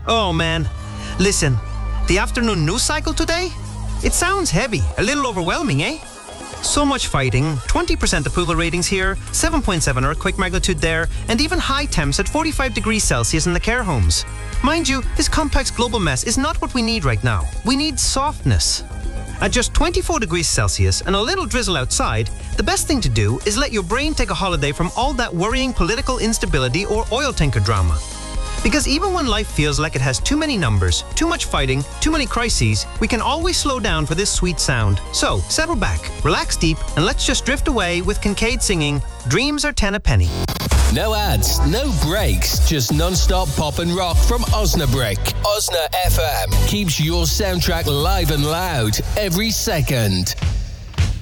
Oh man. Listen, the afternoon news cycle today? It sounds heavy, a little overwhelming, eh? So much fighting, 20% approval ratings here, 7.7 earthquake magnitude there, and even high temps at 45 degrees Celsius in the care homes. Mind you, this complex global mess is not what we need right now. We need softness. At just 24 degrees Celsius and a little drizzle outside, the best thing to do is let your brain take a holiday from all that worrying political instability or oil tanker drama. Because even when life feels like it has too many numbers, too much fighting, too many crises, we can always slow down for this sweet sound. So, settle back, relax deep, and let's just drift away with Kincaid singing, Dreams Are 10 a Penny. No ads, no breaks, just non-stop pop and rock from Osnabrück. Osna FM keeps your soundtrack live and loud every second.